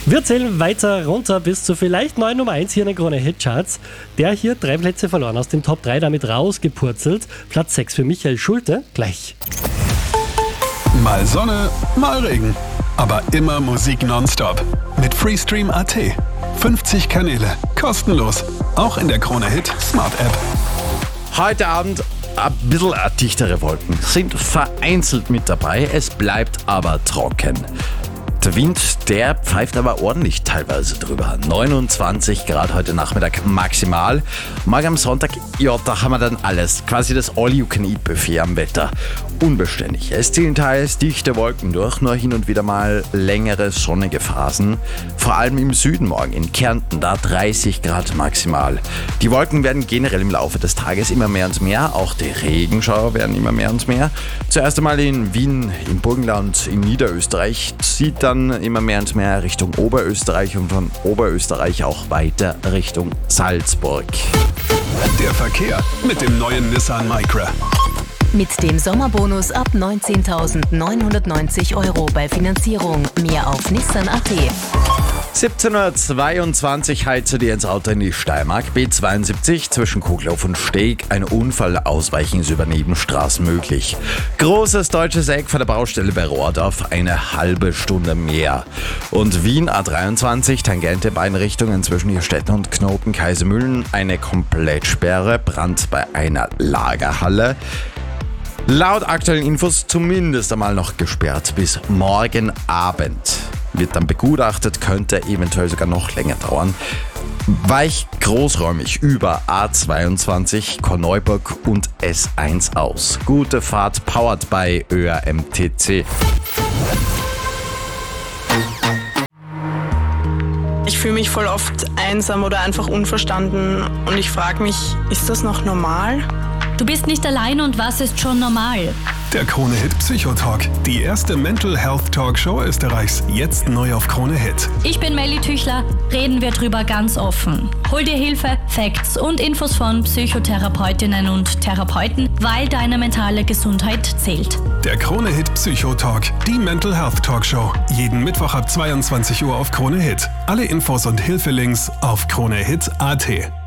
Wir zählen weiter runter bis zu vielleicht neuen Nummer 1 hier in den Krone-Hit-Charts. Der hier 3 Plätze verloren, aus dem Top 3 damit rausgepurzelt. Platz 6 für Michael Schulte, gleich. Mal Sonne, mal Regen. Aber immer Musik nonstop. Mit Freestream.at. 50 Kanäle, kostenlos. Auch in der Krone-Hit Smart App. Heute Abend ein bisschen dichtere Wolken sind vereinzelt mit dabei. Es bleibt aber trocken. Der Wind, der pfeift aber ordentlich teilweise drüber. 29 Grad heute Nachmittag maximal. Morgen am Sonntag, ja, da haben wir dann alles. Quasi das All-You-Can-Eat-Buffet am Wetter. Unbeständig. Es ziehen teils dichte Wolken durch, nur hin und wieder mal längere sonnige Phasen. Vor allem im Süden morgen, in Kärnten, da 30 Grad maximal. Die Wolken werden generell im Laufe des Tages immer mehr und mehr. Auch die Regenschauer werden immer mehr und mehr. Zuerst einmal in Wien, im Burgenland, in Niederösterreich. Zieht dann immer mehr und mehr Richtung Oberösterreich und von Oberösterreich auch weiter Richtung Salzburg. Der Verkehr mit dem neuen Nissan Micra. Mit dem Sommerbonus ab 19.990 € bei Finanzierung. Mehr auf Nissan.at. 17.22 Uhr heizt dir ins Auto in die Steiermark. B72 zwischen Koglauf und Steg. Ein Unfall, Ausweichen ist über Nebenstraßen möglich. Großes deutsches Eck vor der Baustelle bei Rohrdorf, eine halbe Stunde mehr. Und Wien A23, Tangente beiden Richtungen zwischen Hirstetten und Knoten Kaisermühlen. Eine Komplettsperre, Brand bei einer Lagerhalle. Laut aktuellen Infos zumindest einmal noch gesperrt bis morgen Abend. Wird dann begutachtet, könnte eventuell sogar noch länger dauern. Weicht großräumig über A22, Korneuburg und S1 aus. Gute Fahrt, powered by ÖAMTC. Ich fühle mich voll oft einsam oder einfach unverstanden und ich frage mich, ist das noch normal? Du bist nicht allein und was ist schon normal? Der Krone-Hit Psychotalk. Die erste Mental Health Talkshow Österreichs. Jetzt neu auf Krone-Hit. Ich bin Melly Tüchler, reden wir drüber ganz offen. Hol dir Hilfe, Facts und Infos von Psychotherapeutinnen und Therapeuten, weil deine mentale Gesundheit zählt. Der Krone-Hit Psychotalk. Die Mental Health Talkshow. Jeden Mittwoch ab 22 Uhr auf Krone-Hit. Alle Infos und Hilfelinks auf Kronehit.at.